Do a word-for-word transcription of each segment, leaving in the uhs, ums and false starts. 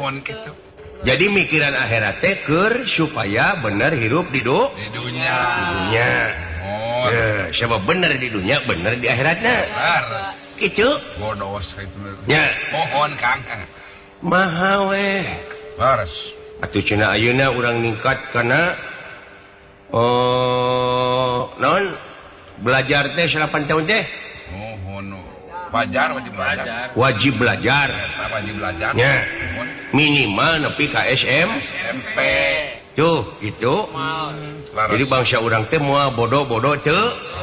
jadi mikiran akhirat teh keur supaya bener hirup di do di dunia di dunia oh nah, siapa bener di dunia bener di akhiratnya laras gitu bodoh itu ya mohon Kang maha weh laras atuh cenah ayeuna urang ningkat kana oh non belajar teh salapan tahun teh mohon Wajar, wajib belajar. Wajib belajar. Wajib belajar. Ya. Minimal nepi ka S M. S M P. Tuh, itu. Laras. Jadi bangsa urang teh moal bodoh-bodoh teu.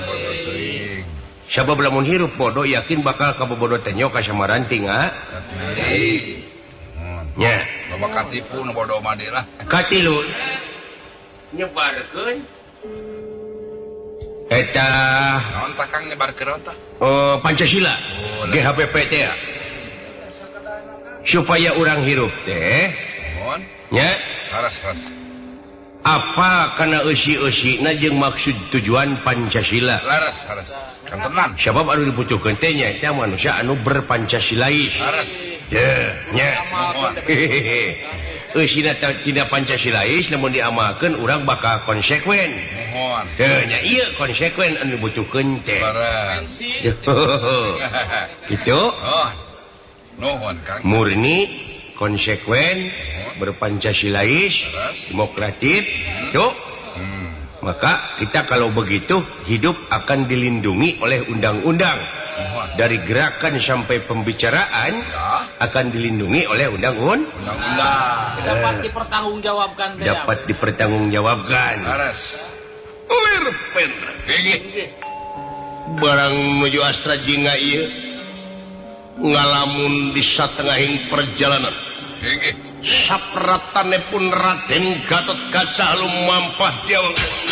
Sabab lamun hirup bodoh yakin bakal kabobodoh teh nyok ka samaranting ah. Nya. Loba katipu nu bodoh mah lah. Katilu. Nyebarkeun. Eta naon takang nyebarkeun tah? Oh, Pancasila. Oh, G H P P teh. Supaya orang hirup teh. Mohon. Nya. Haras-haras. Apa kana eusi-eusina jeung maksud tujuan Pancasila? Laras, haras. Kan tenan. Sabab anu dibutuhkeun teh nya eta manusia anu berpancasilais. Haras. Teh, nya. Eusina tina Pancasilais namun diamalkeun urang bakal konsekuen. Mohon. Teh, nya ieu konsekuen anu dibutuhkeun teh. Laras. Gitu. Oh. Nuhun, Kang. Murni, konsekuen, berpancasilais, demokratis, itu. Hmm. Maka kita kalau begitu hidup akan dilindungi oleh undang-undang. Dari gerakan sampai pembicaraan ya. Akan dilindungi oleh undang-undang. Undang-undang. Dapat dipertanggungjawabkan. Dapat dipertanggungjawabkan. Laras. Ulir pendra. Gigi. Barang menuju Astra Jingga ieu ngalamun di satengahing perjalanan. Gigi. Sapratane pun Raden Gatot Kaca lumampah jauh.